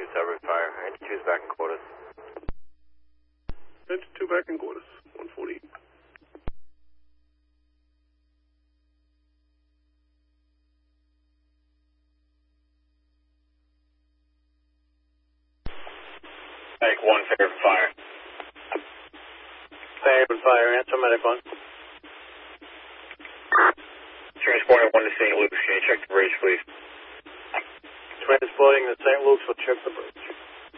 Tower Fire. Entry 2's back in quarters. Entry 2 back in quarters. 140. Medic 1, Fairhaven Fire. Fairhaven Fire, answer Medic 1. Transporting 1 to St. Luke's. Can you check the bridge, please? Transporting to St. Luke's, will check the bridge.